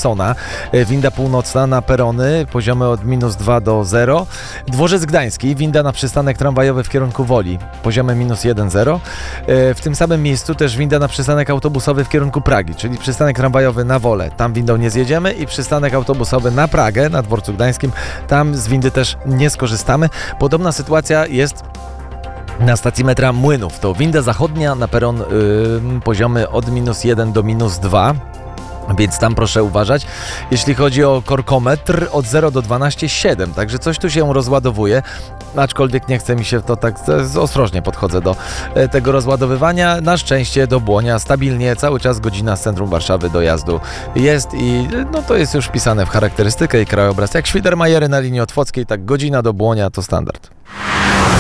Andersona. Winda północna na perony, poziomy od -2 do 0. Dworzec Gdański, winda na przystanek tramwajowy w kierunku Woli, poziomy -1-0. W tym samym miejscu też winda na przystanek autobusowy w kierunku Pragi, czyli przystanek tramwajowy na Wolę. Tam windą nie zjedziemy i przystanek autobusowy na Pragę, na dworcu gdańskim. Tam z windy też nie skorzystamy. Podobna sytuacja jest na stacji metra Młynów. To winda zachodnia na peron poziomy od -1 do -2. Więc tam proszę uważać. Jeśli chodzi o korkometr, od 0 do 12,7, także coś tu się rozładowuje, aczkolwiek nie chce mi się to tak, ostrożnie podchodzę do tego rozładowywania. Na szczęście do Błonia stabilnie, cały czas godzina z centrum Warszawy dojazdu jest i no to jest już wpisane w charakterystykę i krajobraz. Jak Świdermajery na linii otwockiej, tak godzina do Błonia to standard.